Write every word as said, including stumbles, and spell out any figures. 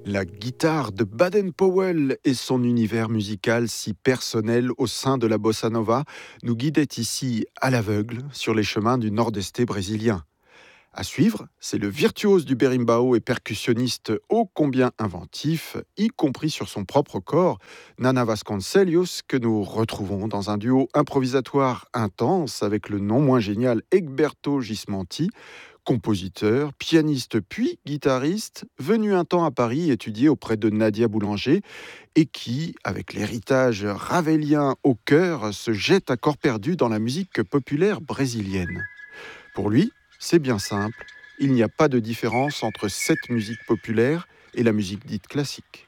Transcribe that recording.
La guitare de Baden-Powell et son univers musical si personnel au sein de la bossa nova nous guidait ici à l'aveugle sur les chemins du nord-est brésilien. À suivre, c'est le virtuose du berimbau et percussionniste ô combien inventif, y compris sur son propre corps, Nana Vasconcelos, que nous retrouvons dans un duo improvisatoire intense avec le non moins génial Egberto Gismonti, compositeur, pianiste puis guitariste, venu un temps à Paris étudier auprès de Nadia Boulanger et qui, avec l'héritage ravelien au cœur, se jette à corps perdu dans la musique populaire brésilienne. Pour lui, c'est bien simple, il n'y a pas de différence entre cette musique populaire et la musique dite classique.